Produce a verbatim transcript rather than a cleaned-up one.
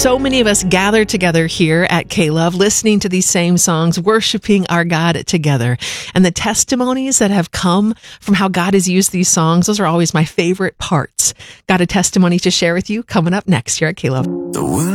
So many of us gather together here at K-Love, listening to these same songs, worshiping our God together. And the testimonies that have come from how God has used these songs, those are always my favorite parts. Got a testimony to share with you coming up next here at K-Love.